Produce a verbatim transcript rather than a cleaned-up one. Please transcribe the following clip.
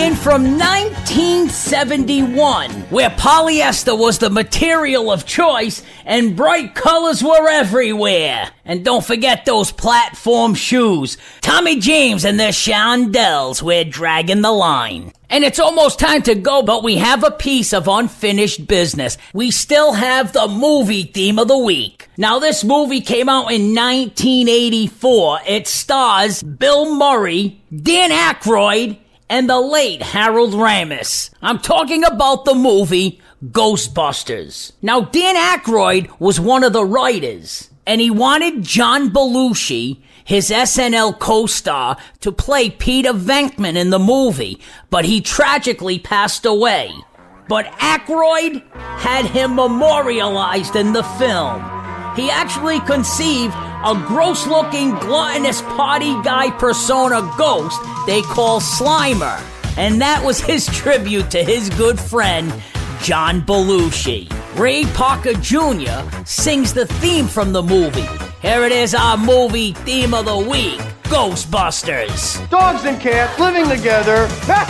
being from nineteen seventy-one, where polyester was the material of choice and bright colors were everywhere. And don't forget those platform shoes. Tommy James and their Shondells were dragging the line. And it's almost time to go, but we have a piece of unfinished business. We still have the movie theme of the week. Now, this movie came out in nineteen eighty-four. It stars Bill Murray, Dan Aykroyd, and the late Harold Ramis. I'm talking about the movie Ghostbusters. Now, Dan Aykroyd was one of the writers, and he wanted John Belushi, his S N L co-star, to play Peter Venkman in the movie, but he tragically passed away. But Aykroyd had him memorialized in the film. He actually conceived a gross-looking, gluttonous party guy persona ghost they call Slimer, and that was his tribute to his good friend, John Belushi. Ray Parker Junior sings the theme from the movie. Here it is, our movie theme of the week, Ghostbusters. Dogs and cats living together.